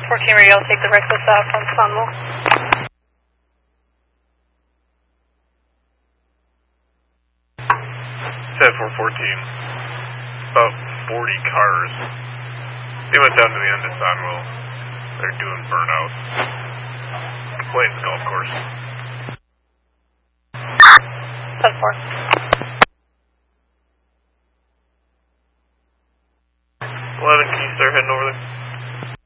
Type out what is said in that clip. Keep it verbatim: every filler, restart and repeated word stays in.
fourteen radio, take the reckless out on Sunwell. ten four fourteen. About forty cars. They went down to the end of Sunwell. They're doing burnouts. Plains golf course. ten four.